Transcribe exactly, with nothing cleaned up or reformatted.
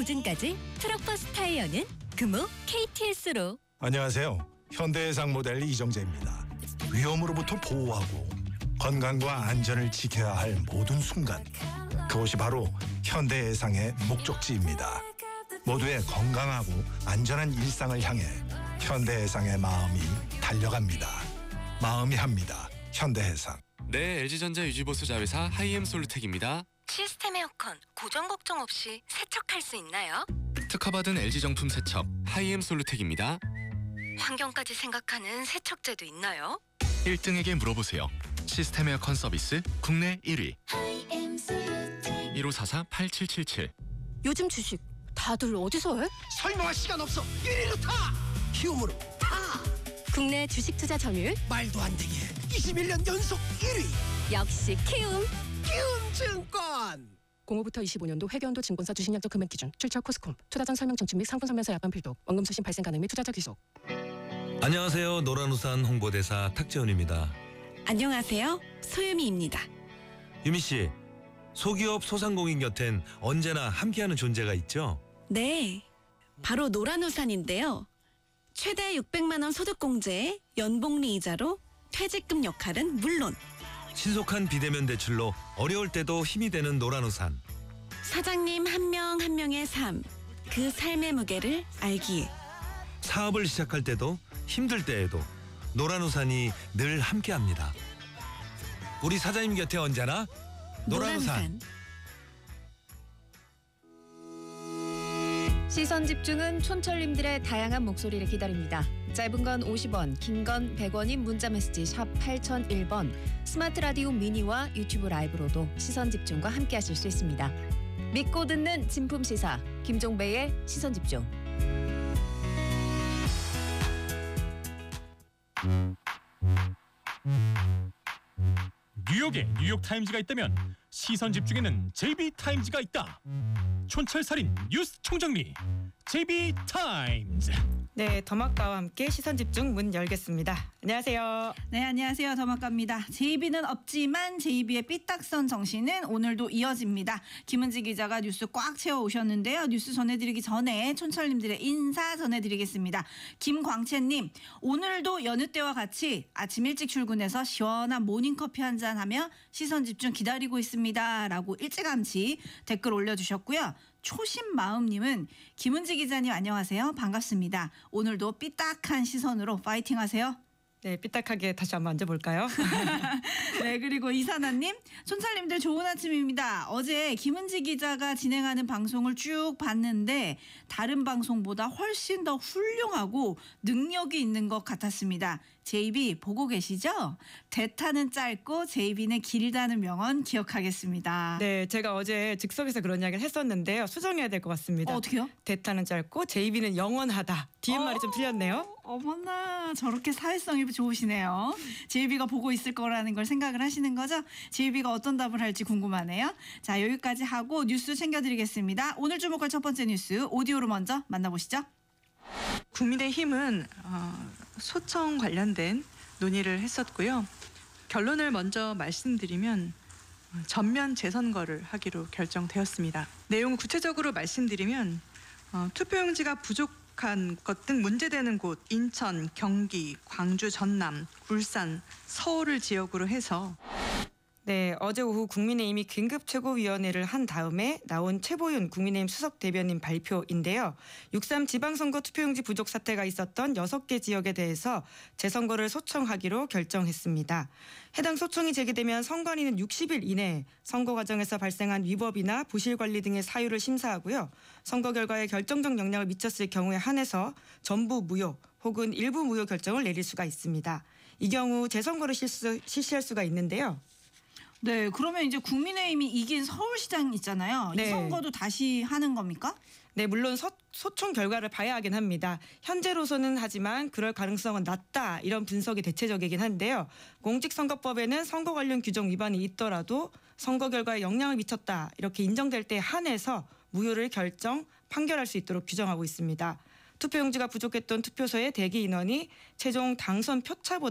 보증까지 트럭버스 타이어는 금호 케이티에스로. 안녕하세요. 현대해상 모델 이정재입니다. 위험으로부터 보호하고 건강과 안전을 지켜야 할 모든 순간, 그것이 바로 현대해상의 목적지입니다. 모두의 건강하고 안전한 일상을 향해 현대해상의 마음이 달려갑니다. 마음이 합니다. 현대해상. 네, 엘지전자 유지보수 자회사 하이엠솔루텍입니다. 시스템 에어컨 고장 걱정 없이 세척할 수 있나요? 특허받은 엘지 정품 세척 하이엠솔루텍입니다. 환경까지 생각하는 세척제도 있나요? 일 등에게 물어보세요. 시스템 에어컨 서비스 국내 일 위. 일오사사 팔칠칠칠. 요즘 주식 다들 어디서 해? 설명할 시간 없어. 일 위로 타! 키움으로 타! 국내 주식 투자 점유율 말도 안 되게 이십일 년 연속 일 위. 역시 키움. 키움증권. 공오부터 이십오 년도 회계연도 증권사 주식약정 금액 기준 출처 코스콤 투자 전 설명 청취 및 상품 설명서 약관 필독 원금 수신 발생 가능 및 투자자 귀속. 안녕하세요. 노란우산 홍보대사 탁재훈입니다. 안녕하세요. 소유미입니다. 유미 씨, 소기업 소상공인 곁엔 언제나 함께하는 존재가 있죠? 네, 바로 노란우산인데요. 최대 육백만 원 소득공제에 연복리 이자로 퇴직금 역할은 물론 신속한 비대면 대출로 어려울 때도 힘이 되는 노란우산. 사장님 한 명 한 명의 삶, 그 삶의 무게를 알기에 사업을 시작할 때도 힘들 때에도 노란우산이 늘 함께합니다. 우리 사장님 곁에 언제나 노란우산. 시선 집중은 촌철님들의 다양한 목소리를 기다립니다. 짧은 건 오십 원, 긴 건 백 원인 문자메시지 샵 팔공공일 번, 스마트 라디오 미니와 유튜브 라이브로도 시선 집중과 함께하실 수 있습니다. 믿고 듣는 진품 시사 김종배의 시선 집중. 뉴욕에 뉴욕타임즈가 있다면 시선 집중에는 제이비타임즈가 있다. 촌철살인 뉴스 총정리 제이비타임즈. 네, 더마카와 함께 시선 집중 문 열겠습니다. 안녕하세요. 네, 안녕하세요. 더마카입니다. 제이비는 없지만 제이비의 삐딱선 정신은 오늘도 이어집니다. 김은지 기자가 뉴스 꽉 채워 오셨는데요. 뉴스 전해드리기 전에 촌철님들의 인사 전해드리겠습니다. 김광채님, 오늘도 여느 때와 같이 아침 일찍 출근해서 시원한 모닝커피 한잔 하며 시선 집중 기다리고 있습니다. 라고 일찌감치 댓글 올려주셨고요. 초심마음님은 김은지 기자님 안녕하세요. 반갑습니다. 오늘도 삐딱한 시선으로 파이팅 하세요. 네, 삐딱하게 다시 한번 앉아볼까요? 네, 그리고 이사나님, 촌철님들 좋은 아침입니다. 어제 김은지 기자가 진행하는 방송을 쭉 봤는데 다른 방송보다 훨씬 더 훌륭하고 능력이 있는 것 같았습니다. 제이비 보고 계시죠? 대타는 짧고 제이비는 길다는 명언 기억하겠습니다. 네, 제가 어제 즉석에서 그런 이야기를 했었는데요. 수정해야 될 것 같습니다. 어, 어떻게요? 대타는 짧고 제이비는 영원하다. 뒤에 어, 말이 좀 틀렸네요. 어머나, 저렇게 사회성이 좋으시네요. 제이비가 보고 있을 거라는 걸 생각을 하시는 거죠? 제이비가 어떤 답을 할지 궁금하네요. 자, 여기까지 하고 뉴스 챙겨드리겠습니다. 오늘 주목할 첫 번째 뉴스 오디오로 먼저 만나보시죠. 국민의힘은 어, 소청 관련된 논의를 했었고요. 결론을 먼저 말씀드리면 전면 재선거를 하기로 결정되었습니다. 내용을 구체적으로 말씀드리면 어, 투표용지가 부족한 것 등 문제되는 곳 인천, 경기, 광주, 전남, 울산, 서울을 지역으로 해서 네, 어제 오후 국민의힘이 긴급 최고위원회를 한 다음에 나온 최보윤 국민의힘 수석 대변인 발표인데요. 육삼 지방선거 투표용지 부족 사태가 있었던 여섯 개 지역에 대해서 재선거를 소청하기로 결정했습니다. 해당 소청이 제기되면 선관위는 육십 일 이내에 선거 과정에서 발생한 위법이나 부실관리 등의 사유를 심사하고요. 선거 결과에 결정적 영향을 미쳤을 경우에 한해서 전부 무효 혹은 일부 무효 결정을 내릴 수가 있습니다. 이 경우 재선거를 실수, 실시할 수가 있는데요. 네, 그러면 이제 국민의힘이 이긴 서울시장 있잖아요. 네. 이 선거도 다시 하는 겁니까? 네, 물론 소, 소총 결과를 봐야 하긴 합니다. 현재로서는 하지만 그럴 가능성은 낮다, 이런 분석이 대체적이긴 한데요. 공직선거법에는 선거 관련 규정 위반이 있더라도 선거 결과에 영향을 미쳤다 이렇게 인정될 때 한해서 무효를 결정, 판결할 수 있도록 규정하고 있습니다. 투표용지가 부족했던 투표소의 대기 인원이 최종 당선 표차보다